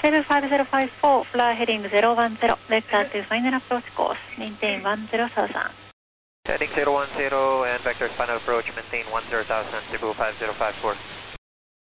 75054, fly heading 010, vector to final approach course, maintain 10,000. Heading 010 and vector final approach, maintain 10,000, Cebu 5054.